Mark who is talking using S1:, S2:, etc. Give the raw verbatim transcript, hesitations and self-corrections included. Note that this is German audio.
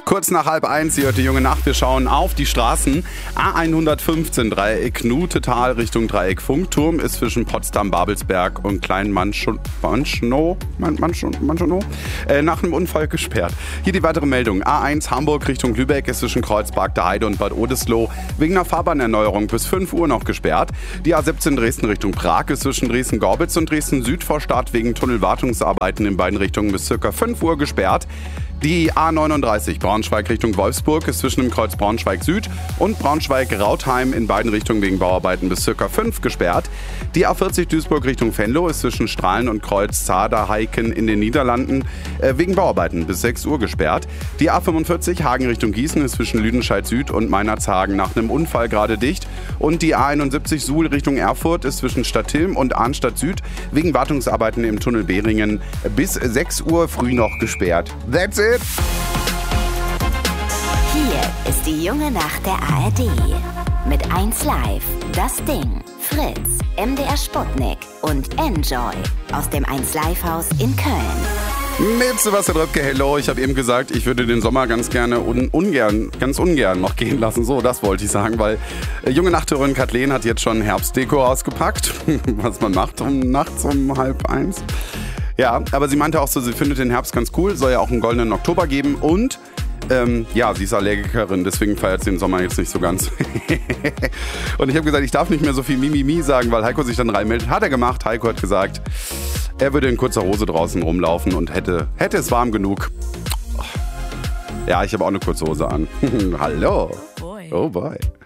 S1: Kurz nach halb eins, hier hört die junge Nacht. Wir schauen auf die Straßen. A hundertfünfzehn Dreieck Nutetal Richtung Dreieck Funkturm ist zwischen Potsdam-Babelsberg und Klein-Manschnow Manschnow, äh, nach einem Unfall gesperrt. Hier die weitere Meldung. A eins Hamburg Richtung Lübeck ist zwischen Kreuzberg der Heide und Bad Oldesloe wegen einer Fahrbahnerneuerung bis fünf Uhr noch gesperrt. Die A siebzehn Dresden Richtung Prag ist zwischen Dresden-Gorbitz und Dresden-Süd vor Start wegen Tunnelwartungsarbeiten in beiden Richtungen bis ca. fünf Uhr gesperrt. Die A neununddreißig Braunschweig Richtung Wolfsburg ist zwischen dem Kreuz Braunschweig Süd und Braunschweig-Rautheim in beiden Richtungen wegen Bauarbeiten bis ca. fünf gesperrt. Die A vierzig Duisburg Richtung Venlo ist zwischen Strahlen und Kreuz Zader-Heiken in den Niederlanden äh, wegen Bauarbeiten bis sechs Uhr gesperrt. Die A fünfundvierzig Hagen Richtung Gießen ist zwischen Lüdenscheid Süd und Meinerzhagen nach einem Unfall gerade dicht. Und die A einundsiebzig Suhl Richtung Erfurt ist zwischen Stadthilm und Arnstadt Süd wegen Wartungsarbeiten im Tunnel Behringen bis sechs Uhr früh noch gesperrt. That's it!
S2: Hier ist die junge Nacht der A R D. Mit eins Live, Das Ding, Fritz, M D R Sputnik und Enjoy aus dem eins Live Haus in Köln.
S1: Mit Sebastian Röpke, hello. Ich habe eben gesagt, ich würde den Sommer ganz gerne un- ungern, ganz ungern noch gehen lassen. So, das wollte ich sagen, weil äh, junge Nachthörerin Kathleen hat jetzt schon Herbstdeko ausgepackt, was man macht um nachts um halb eins. Ja, aber sie meinte auch so, sie findet den Herbst ganz cool, soll ja auch einen goldenen Oktober geben und ähm, ja, sie ist Allergikerin, deswegen feiert sie den Sommer jetzt nicht so ganz. Und ich habe gesagt, ich darf nicht mehr so viel Mimimi sagen, weil Heiko sich dann reinmeldet. Hat er gemacht. Heiko hat gesagt, er würde in kurzer Hose draußen rumlaufen und hätte, hätte es warm genug. Ja, ich habe auch eine kurze Hose an. Hallo.
S3: Oh boy.
S1: Oh boy.